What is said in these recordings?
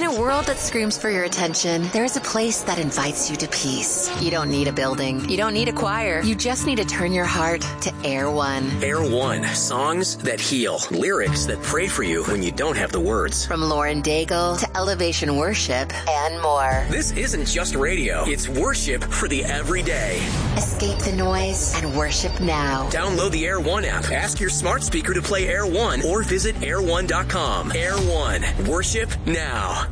a world that screams for your attention, there is a place that invites you to peace. You don't need a building. You don't need a choir. You just need to turn your heart to Air One. Air One. Songs that heal. Lyrics that pray for you when you don't have the words. From Lauren Daigle to Elevation Worship and more. This isn't just radio. It's worship for the everyday. Escape the noise and worship now. Download the Air One app. Ask your smart speaker to play Air One or visit air1.com. Air One. Worship now.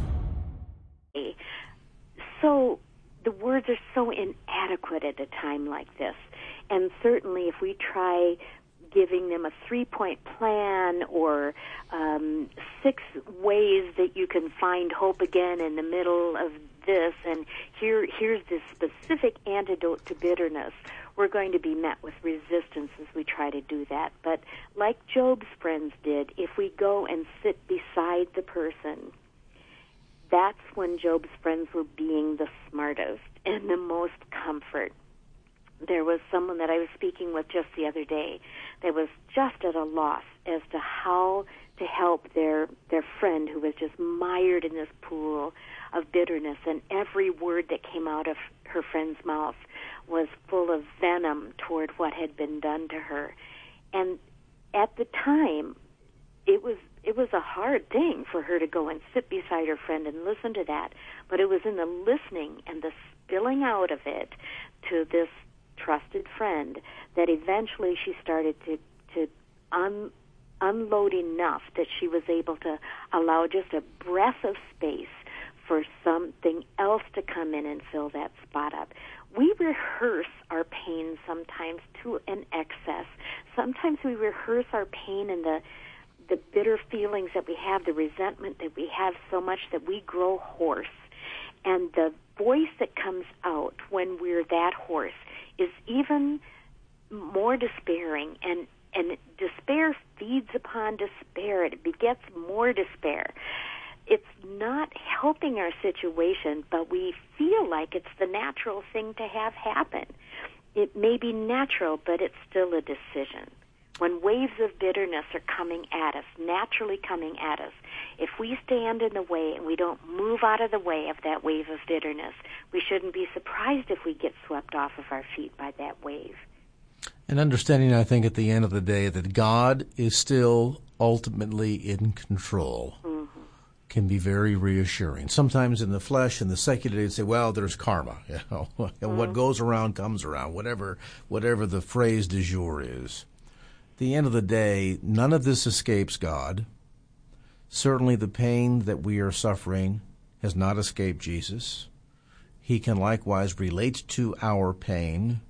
So the words are so inadequate at a time like this. And certainly if we try giving them a 3-point plan or 6 ways that you can find hope again in the middle of this, and here's this specific antidote to bitterness, we're going to be met with resistance as we try to do that. But like Job's friends did, if we go and sit beside the person, that's when Job's friends were being the smartest and the most comfort. There was someone that I was speaking with just the other day that was just at a loss as to how to help their friend who was just mired in this pool of bitterness, and every word that came out of her friend's mouth was full of venom toward what had been done to her. And at the time, it was a hard thing for her to go and sit beside her friend and listen to that, but it was in the listening and the spilling out of it to this trusted friend that eventually she started to unload enough that she was able to allow just a breath of space for something else to come in and fill that spot up. We rehearse our pain sometimes to an excess. Sometimes we rehearse our pain and the bitter feelings that we have, the resentment that we have so much that we grow hoarse. And the voice that comes out when we're that hoarse is even more despairing, and despair feeds upon despair. It begets more despair. It's not helping our situation, but we feel like it's the natural thing to have happen. It may be natural, but it's still a decision. When waves of bitterness are coming at us, naturally coming at us, if we stand in the way and we don't move out of the way of that wave of bitterness, we shouldn't be surprised if we get swept off of our feet by that wave. And understanding, I think, at the end of the day, that God is still ultimately in control can be very reassuring. Sometimes in the flesh and the secular, they say, well, there's karma. You know, what goes around comes around, whatever the phrase du jour is. At the end of the day, none of this escapes God. Certainly the pain that we are suffering has not escaped Jesus. He can likewise relate to our pain.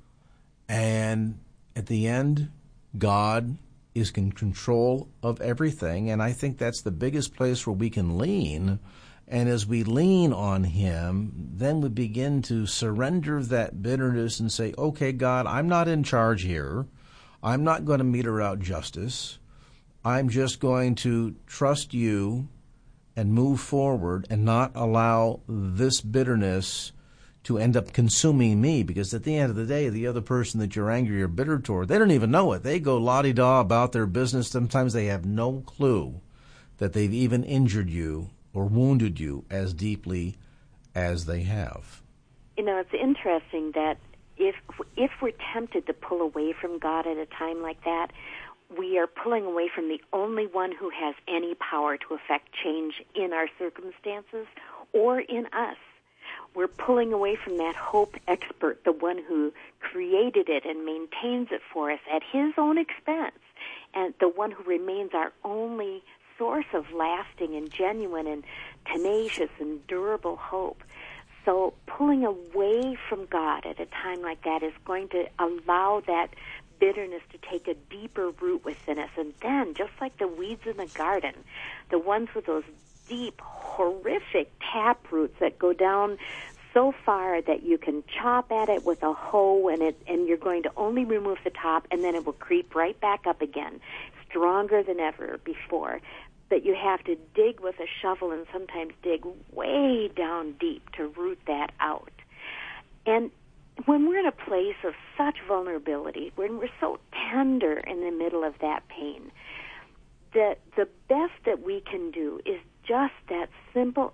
And at the end, God is in control of everything. And I think that's the biggest place where we can lean. And as we lean on Him, then we begin to surrender that bitterness and say, okay, God, I'm not in charge here. I'm not going to meter out justice. I'm just going to trust you and move forward and not allow this bitterness to end up consuming me, because at the end of the day, the other person that you're angry or bitter toward, they don't even know it. They go la-di-da about their business. Sometimes they have no clue that they've even injured you or wounded you as deeply as they have. You know, it's interesting that if we're tempted to pull away from God at a time like that, we are pulling away from the only one who has any power to affect change in our circumstances or in us. We're pulling away from that hope expert, the one who created it and maintains it for us at His own expense, and the one who remains our only source of lasting and genuine and tenacious and durable hope. So pulling away from God at a time like that is going to allow that bitterness to take a deeper root within us. And then, just like the weeds in the garden, the ones with those deep, horrific tap roots that go down so far that you can chop at it with a hoe, and you're going to only remove the top, and then it will creep right back up again, stronger than ever before. But you have to dig with a shovel and sometimes dig way down deep to root that out. And when we're in a place of such vulnerability, when we're so tender in the middle of that pain, the best that we can do is just that simple